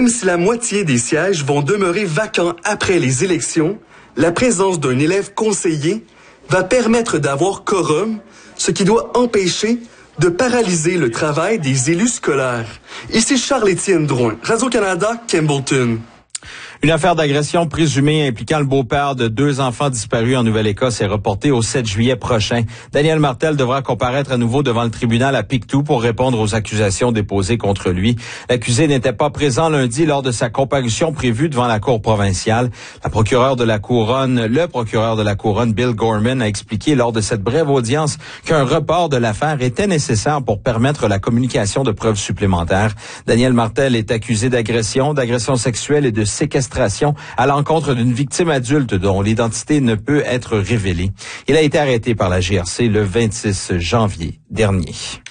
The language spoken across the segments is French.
Même si la moitié des sièges vont demeurer vacants après les élections, la présence d'un élève conseiller va permettre d'avoir quorum, ce qui doit empêcher de paralyser le travail des élus scolaires. Ici Charles-Étienne Drouin, Radio-Canada, Campbellton. Une affaire d'agression présumée impliquant le beau-père de 2 enfants disparus en Nouvelle-Écosse est reportée au 7 juillet prochain. Daniel Martel devra comparaître à nouveau devant le tribunal à Pictou pour répondre aux accusations déposées contre lui. L'accusé n'était pas présent lundi lors de sa comparution prévue devant la Cour provinciale. Le procureur de la Couronne, Bill Gorman, a expliqué lors de cette brève audience qu'un report de l'affaire était nécessaire pour permettre la communication de preuves supplémentaires. Daniel Martel est accusé d'agression sexuelle et de séquestration à l'encontre d'une victime adulte dont l'identité ne peut être révélée. Il a été arrêté par la GRC le 26 janvier dernier.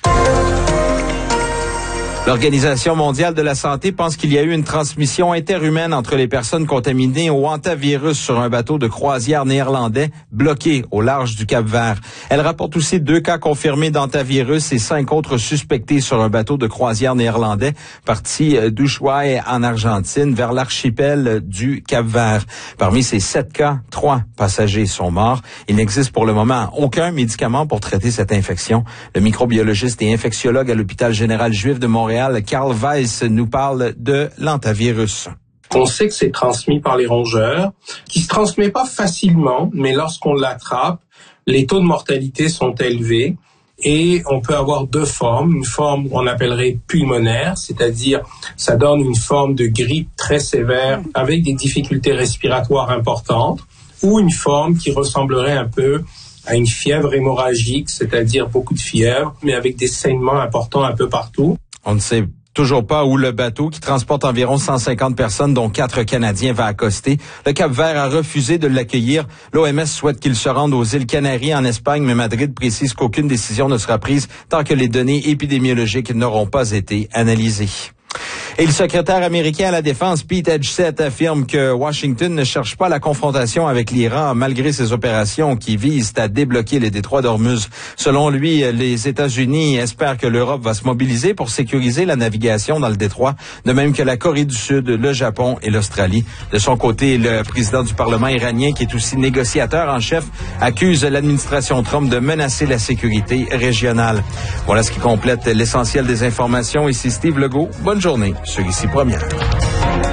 L'Organisation mondiale de la santé pense qu'il y a eu une transmission interhumaine entre les personnes contaminées au hantavirus sur un bateau de croisière néerlandais bloqué au large du Cap-Vert. Elle rapporte aussi 2 cas confirmés d'hantavirus et 5 autres suspectés sur un bateau de croisière néerlandais parti d'Ushuaia en Argentine vers l'archipel du Cap-Vert. Parmi ces 7 cas, 3 passagers sont morts. Il n'existe pour le moment aucun médicament pour traiter cette infection. Le microbiologiste et infectiologue à l'hôpital général juif de Montréal, Carl Weiss, nous parle de l'hantavirus. On sait que c'est transmis par les rongeurs, qui se transmet pas facilement, mais lorsqu'on l'attrape, les taux de mortalité sont élevés et on peut avoir 2 formes. Une forme qu'on appellerait pulmonaire, c'est-à-dire ça donne une forme de grippe très sévère avec des difficultés respiratoires importantes, ou une forme qui ressemblerait un peu à une fièvre hémorragique, c'est-à-dire beaucoup de fièvre, mais avec des saignements importants un peu partout. On ne sait toujours pas où le bateau, qui transporte environ 150 personnes, dont 4 Canadiens, va accoster. Le Cap-Vert a refusé de l'accueillir. L'OMS souhaite qu'il se rende aux îles Canaries en Espagne, mais Madrid précise qu'aucune décision ne sera prise tant que les données épidémiologiques n'auront pas été analysées. Et le secrétaire américain à la Défense, Pete Hegseth, affirme que Washington ne cherche pas la confrontation avec l'Iran malgré ses opérations qui visent à débloquer le détroit d'Ormuz. Selon lui, les États-Unis espèrent que l'Europe va se mobiliser pour sécuriser la navigation dans le détroit, de même que la Corée du Sud, le Japon et l'Australie. De son côté, le président du Parlement iranien, qui est aussi négociateur en chef, accuse l'administration Trump de menacer la sécurité régionale. Voilà ce qui complète l'essentiel des informations. Ici Steve Legault. Bonne journée sur Ici Première.